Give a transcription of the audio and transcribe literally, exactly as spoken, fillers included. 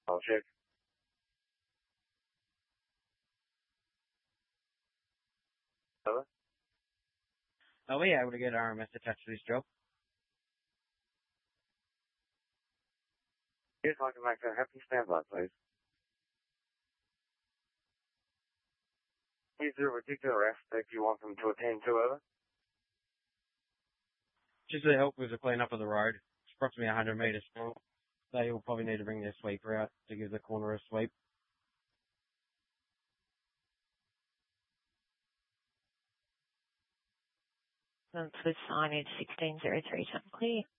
I'll check. Over. Are we able to get R M S attached to this job? Yes, I can make that happen. Stand by, please. Is there a particular aspect you want them to attend to, over? Just to help with the clean up of the road. It's approximately one hundred metres long. They will probably need to bring their sweeper out to give the corner a sweep. Um, for signage sixteen zero three, something clear.